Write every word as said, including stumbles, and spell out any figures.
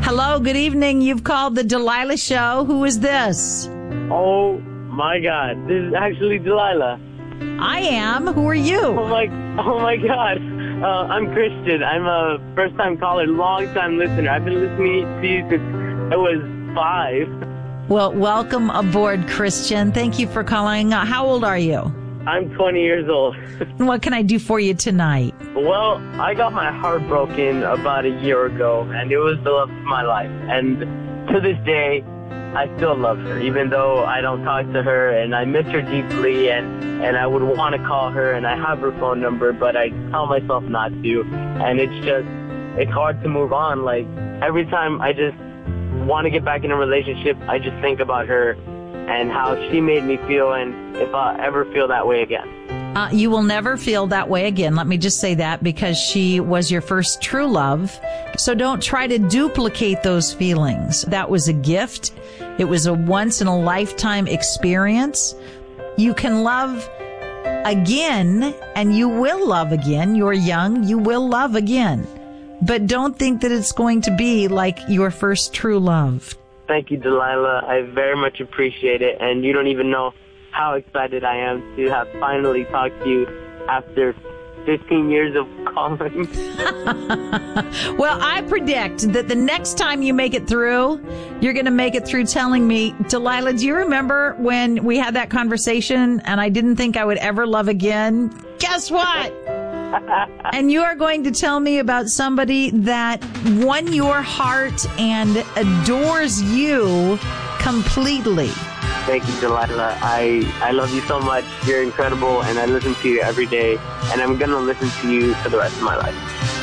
Hello, good evening. You've called the Delilah Show. Who is this? Oh my God, this is actually Delilah. I am. Who are you? Oh my, oh my God. Uh, I'm Christian. I'm a first-time caller, long-time listener. I've been listening to you since I was five. Well, welcome aboard, Christian. Thank you for calling. Uh, how old are you? I'm twenty years old. What can I do for you tonight? Well, I got my heart broken about a year ago, and it was the love of my life. And to this day, I still love her, even though I don't talk to her, and I miss her deeply, and, and I would want to call her, and I have her phone number, but I tell myself not to. And it's just, it's hard to move on. Like, every time I just want to get back in a relationship, I just think about her and how she made me feel, and if I ever feel that way again. Uh, you will never feel that way again. Let me just say that, because she was your first true love. So don't try to duplicate those feelings. That was a gift. It was a once in a lifetime experience. You can love again, and you will love again. You're young. You will love again. But don't think that it's going to be like your first true love. Thank you, Delilah. I very much appreciate it, and you don't even know how excited I am to have finally talked to you after fifteen years of calling. Well, I predict that the next time you make it through, you're going to make it through telling me, Delilah, do you remember when we had that conversation and I didn't think I would ever love again? Guess what? And you are going to tell me about somebody that won your heart and adores you completely. Thank you, Delilah. I, I love you so much. You're incredible, and I listen to you every day, and I'm going to listen to you for the rest of my life.